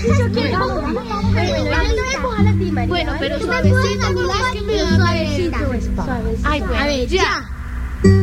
Bueno, pero suavecito, que me da suavecito. Ay, bueno, ya.